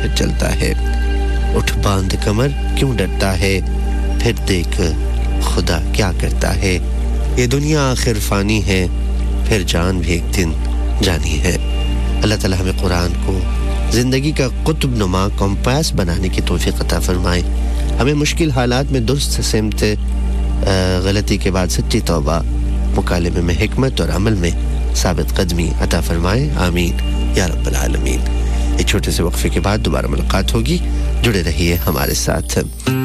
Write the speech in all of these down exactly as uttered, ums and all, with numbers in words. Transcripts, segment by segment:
پھر چلتا ہے اٹھ باندھ کمر کیوں ڈرتا ہے پھر دیکھ خدا کیا کرتا ہے یہ دنیا آخر فانی ہے پھر جان بھی ایک دن جانی ہے اللہ تعالی ہمیں قرآن کو زندگی کا قطب نما کمپاس بنانے کی توفیق عطا فرمائے ہمیں مشکل حالات میں درست سمت غلطی کے بعد سچی توبہ مکالمے میں حکمت اور عمل میں ثابت قدمی عطا فرمائے آمین یا رب العالمین ایک چھوٹے سے وقفے کے بعد دوبارہ ملاقات ہوگی جڑے رہیے ہمارے ساتھ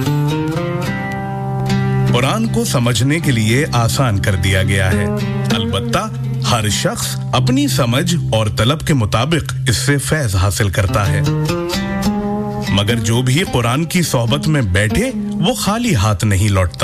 قرآن کو سمجھنے کے لیے آسان کر دیا گیا ہے البتہ ہر شخص اپنی سمجھ اور طلب کے مطابق اس سے فیض حاصل کرتا ہے مگر جو بھی قرآن کی صحبت میں بیٹھے وہ خالی ہاتھ نہیں لوٹتا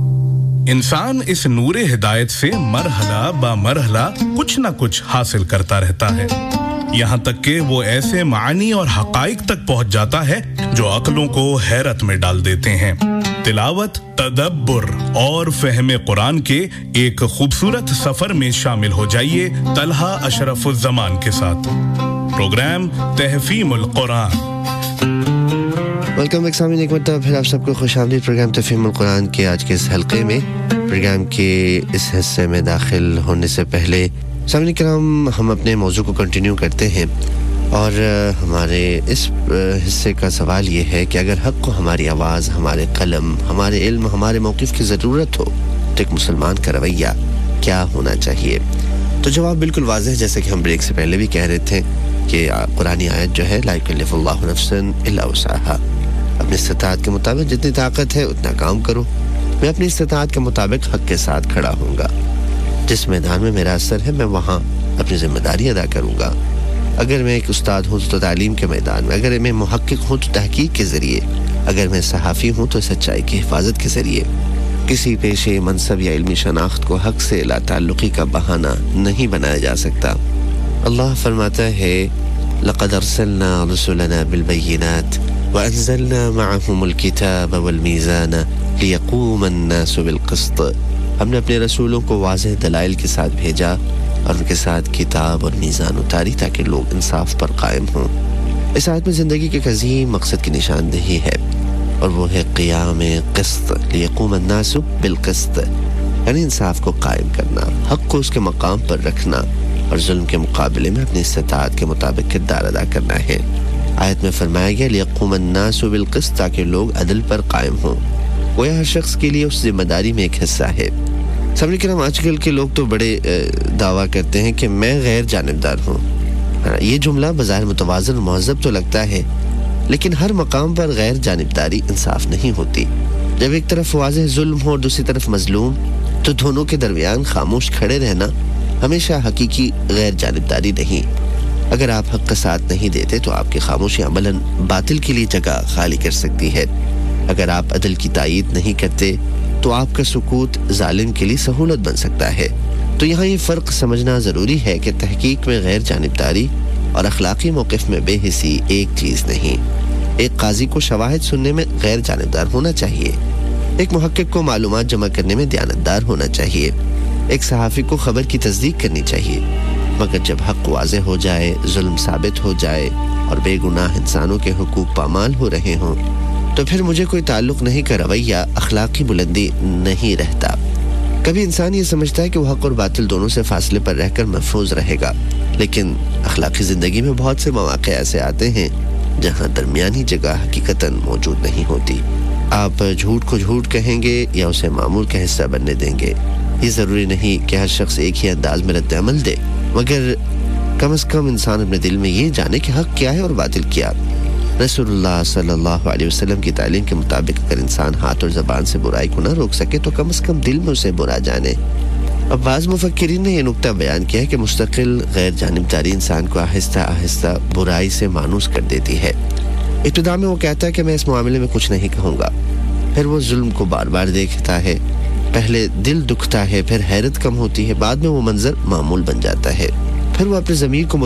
انسان اس نور ہدایت سے مرحلہ با مرحلہ کچھ نہ کچھ حاصل کرتا رہتا ہے یہاں تک کہ وہ ایسے معانی اور حقائق تک پہنچ جاتا ہے جو عقلوں کو حیرت میں ڈال دیتے ہیں تلاوت تدبر اور فہم قرآن کے ایک خوبصورت سفر میں شامل ہو جائیے طلحہ اشرف الزمان کے ساتھ پروگرام تحفیم القرآن ویلکم بیک سامعین ایک مرتبہ پھر آپ سب کو خوش آمدید پروگرام تفہیم القرآن کے آج کے اس حلقے میں پروگرام کے اس حصے میں داخل ہونے سے پہلے سامعین کرام ہم اپنے موضوع کو کنٹینیو کرتے ہیں اور ہمارے اس حصے کا سوال یہ ہے کہ اگر حق کو ہماری آواز ہمارے قلم ہمارے علم ہمارے موقف کی ضرورت ہو تو ایک مسلمان کا رویہ کیا ہونا چاہیے تو جواب بالکل واضح ہے جیسے کہ ہم بریک سے پہلے بھی کہہ رہے تھے کہ قرآنی آیت جو ہے لا یکلف اللہ نفسا الا وسعها اپنی استطاعت کے مطابق جتنی طاقت ہے اتنا کام کرو میں اپنی استطاعت کے مطابق حق کے ساتھ کھڑا ہوں گا جس میدان میں میرا اثر ہے میں وہاں اپنی ذمہ داری ادا کروں گا اگر میں ایک استاد ہوں تو تعلیم کے میدان میں اگر میں محقق ہوں تو تحقیق کے ذریعے اگر میں صحافی ہوں تو سچائی کی حفاظت کے ذریعے کسی پیشے منصب یا علمی شناخت کو حق سے لا تعلقی کا بہانہ نہیں بنایا جا سکتا اللہ فرماتا ہے لقد ارسلنا رسلنا بالبينات وانزلنا معهم الكتاب والميزان ليقوم الناس بالقسط ہم نے اپنے رسولوں کو واضح دلائل کے ساتھ بھیجا اور ان کے ساتھ کتاب اور میزان اتاری تاکہ لوگ انصاف پر قائم ہوں اس آیت میں زندگی کے ایک عظیم مقصد کی نشاندہی ہے اور وہ ہے قیام قسط لیقوم الناس بالقسط یعنی انصاف کو قائم کرنا حق کو اس کے مقام پر رکھنا اور ظلم کے مقابلے میں اپنی استطاعت کے مطابق کردار ادا کرنا ہے آیت میں فرمایا گیا لیقوم الناس بالقسط تاکہ لوگ عدل پر قائم ہوں وہ ہر شخص کے لیے اس ذمہ داری میں ایک حصہ ہے سامعین کرام آج کل کے لوگ تو بڑے دعویٰ کرتے ہیں کہ میں غیر جانبدار ہوں یہ جملہ بظاہر متوازن اور مہذب تو لگتا ہے لیکن ہر مقام پر غیر جانبداری انصاف نہیں ہوتی جب ایک طرف واضح ظلم ہو اور دوسری طرف مظلوم تو دونوں کے درمیان خاموش کھڑے رہنا ہمیشہ حقیقی غیر جانبداری نہیں اگر آپ حق کا ساتھ نہیں دیتے تو آپ کی خاموشی عملاً باطل کے لیے جگہ خالی کر سکتی ہے اگر آپ عدل کی تائید نہیں کرتے تو آپ کا سکوت ظالم کے لیے سہولت بن سکتا ہے تو یہاں یہ فرق سمجھنا ضروری ہے کہ تحقیق میں غیر جانبداری اور اخلاقی موقف میں بے حسی ایک چیز نہیں ایک قاضی کو شواہد سننے میں غیر جانبدار ہونا چاہیے ایک محقق کو معلومات جمع کرنے میں دیانتدار ہونا چاہیے ایک صحافی کو خبر کی تصدیق کرنی چاہیے مگر جب حق واضح ہو جائے ظلم ثابت ہو جائے اور بے گناہ انسانوں کے حقوق پامال ہو رہے ہوں تو پھر مجھے کوئی تعلق نہیں کا رویہ اخلاقی بلندی نہیں رہتا کبھی انسان یہ سمجھتا ہے کہ وہ حق اور باطل دونوں سے فاصلے پر رہ کر محفوظ رہے گا لیکن اخلاقی زندگی میں بہت سے مواقع ایسے آتے ہیں جہاں درمیانی جگہ حقیقتاً موجود نہیں ہوتی آپ جھوٹ کو جھوٹ کہیں گے یا اسے معمول کا حصہ بننے دیں گے یہ ضروری نہیں کہ ہر شخص ایک ہی انداز میں رد عمل دے مگر کم از کم انسان اپنے دل میں یہ جانے کہ حق کیا ہے اور باطل کیا رسول اللہ صلی اللہ علیہ وسلم کی تعلیم کے مطابق اگر انسان ہاتھ اور زبان سے برائی کو نہ روک سکے تو کم از کم دل میں اسے برا جانے اب بعض مفکرین نے یہ نکتہ بیان کیا ہے کہ مستقل غیر جانبداری انسان کو آہستہ آہستہ برائی سے مانوس کر دیتی ہے ابتدا میں وہ کہتا ہے کہ میں اس معاملے میں کچھ نہیں کہوں گا پھر وہ ظلم کو بار بار دیکھتا ہے پہلے دل دکھتا ہے پھر حیرت کم ہوتی ہے بعد میں وہ منظر معمول بن جاتا ہے پھر وہ اپنے ضمیر کو